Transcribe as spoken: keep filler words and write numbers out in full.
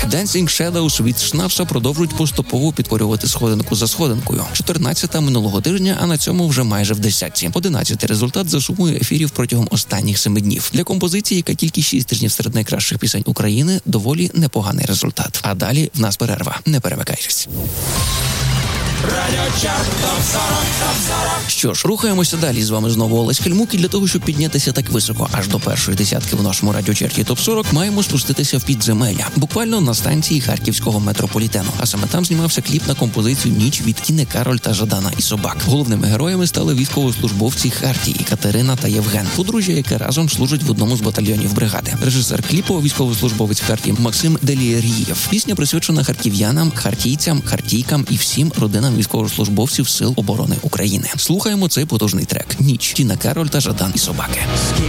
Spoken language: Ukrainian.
Dancing Shadows від Шнапса продовжують поступово підкорювати сходинку за сходинкою. чотирнадцята минулого тижня, а на цьому вже майже в десятці. одинадцятий результат за сумою ефірів протягом останніх семи днів. Для композиції, яка тільки шість тижнів серед найкращих пісень України, доволі непоганий результат. А далі в нас перерва. Не перемикайтесь. Що ж, рухаємося далі. З вами знову Олесь Хельмук, і для того, щоб піднятися так високо, аж до першої десятки в нашому радіочарті топ сорок, маємо спуститися в підземелля, буквально на станції харківського метрополітену. А саме там знімався кліп на композицію «Ніч» від Тіни Кароль та Жадана і Собак. Головними героями стали військовослужбовці Хартії, Катерина та Євген, подружжя, яке разом служить в одному з батальйонів бригади. Режисер кліпу – військовослужбовець Хартії Максим Делієрієв. Пісня присвячена харків'янам, хартійцям, хартійкам і всім родинам військовослужбовців Сил оборони України. Слухаємо цей потужний трек «Ніч», Тіна Кароль та Жадан і Собаки.